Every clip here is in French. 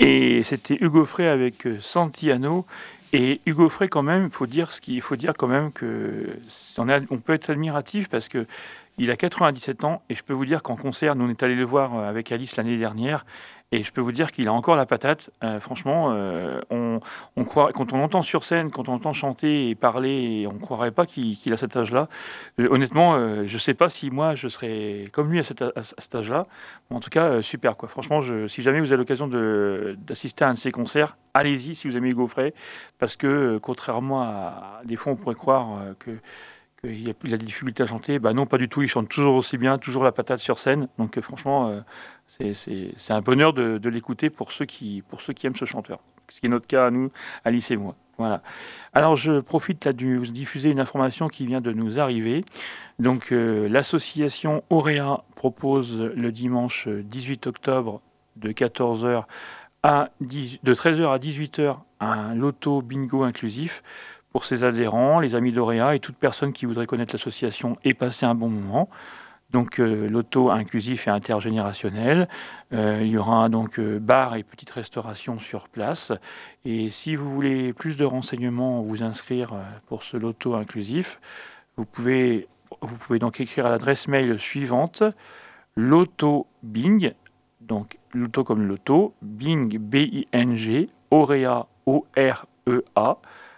Et c'était Hugo Frey avec Santillano. Et Hugo Frey, quand même, il faut dire quand même que on peut être admiratif parce que il a 97 ans et je peux vous dire qu'en concert, nous on est allé le voir avec Alice l'année dernière et je peux vous dire qu'il a encore la patate. Franchement, on croit, quand on l'entend sur scène, quand on l'entend chanter et parler, on ne croirait pas qu'il a cet âge-là. Honnêtement, je ne sais pas si moi je serais comme lui à cet âge-là. En tout cas, super quoi. Franchement, si jamais vous avez l'occasion d'assister à un de ses concerts, allez-y si vous aimez Hugo Frey, parce que contrairement à des fois on pourrait croire qu'il a des difficultés à chanter, bah non pas du tout, il chante toujours aussi bien, toujours la patate sur scène. Donc franchement, c'est un bonheur de l'écouter pour ceux qui aiment ce chanteur. Ce qui est notre cas à nous, Alice et moi. Voilà. Alors je profite là de vous diffuser une information qui vient de nous arriver. Donc l'association Auréa propose le dimanche 18 octobre de 14h de 13h à 18h un loto bingo inclusif pour ses adhérents, les amis d'Auréa et toute personne qui voudrait connaître l'association et passer un bon moment. Donc loto inclusif et intergénérationnel. Il y aura donc bar et petite restauration sur place. Et si vous voulez plus de renseignements, vous inscrire pour ce loto inclusif, vous pouvez donc écrire à l'adresse mail suivante: lotobing, donc loto comme loto, bing, B-I-N-G, Auréa, O-R-E-A,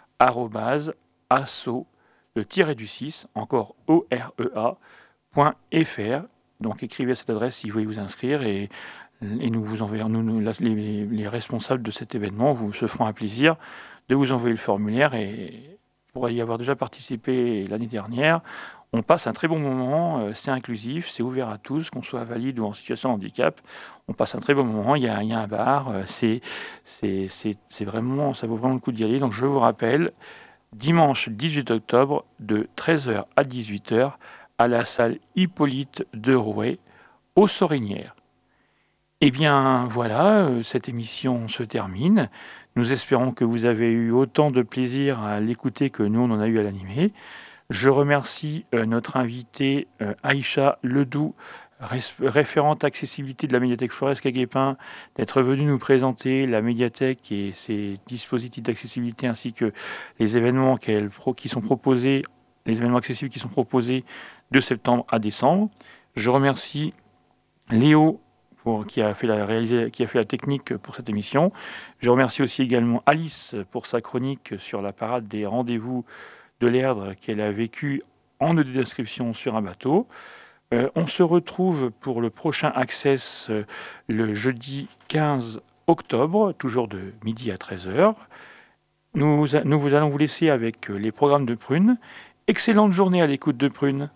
@asso, le tiré du 6, encore OREA.fr. Donc écrivez à cette adresse si vous voulez vous inscrire et nous vous enverrons, les responsables de cet événement vous se feront un plaisir de vous envoyer le formulaire. Et pour y avoir déjà participé l'année dernière, on passe un très bon moment, c'est inclusif, c'est ouvert à tous, qu'on soit valide ou en situation de handicap. On passe un très bon moment, il y a un bar, c'est vraiment, ça vaut vraiment le coup d'y aller. Donc je vous rappelle, dimanche 18 octobre de 13h à 18h à la salle Hippolyte de Rouet, aux Sorinières. Eh bien voilà, cette émission se termine. Nous espérons que vous avez eu autant de plaisir à l'écouter que nous on en a eu à l'animer. Je remercie notre invitée Aïcha Ledoux, référente accessibilité de la médiathèque Forest Caguépin, d'être venue nous présenter la médiathèque et ses dispositifs d'accessibilité ainsi que les événements qui sont proposés, les événements accessibles qui sont proposés de septembre à décembre. Je remercie Léo qui a fait la technique pour cette émission. Je remercie aussi également Alice pour sa chronique sur la parade des rendez-vous de l'Erdre qu'elle a vécu en audio-description sur un bateau. On se retrouve pour le prochain Access le jeudi 15 octobre, toujours de midi à 13h. Nous allons vous laisser avec les programmes de Prune. Excellente journée à l'écoute de Prune.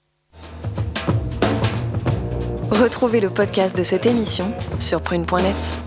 Retrouvez le podcast de cette émission sur prune.net.